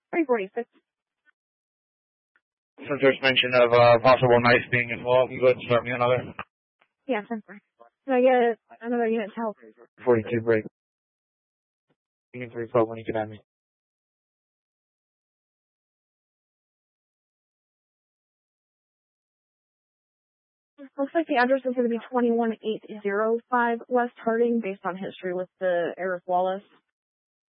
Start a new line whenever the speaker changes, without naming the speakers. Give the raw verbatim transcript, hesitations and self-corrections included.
three forty-six.
Since there's mention of uh, possible nights being involved, you go ahead and start me another.
Yeah, ten four. Can I get another unit to help?
forty-two break. Unit three twelve when you can have me.
Looks like the address is going to be twenty-one eight oh five West Harding, based on history with the Eric Wallace.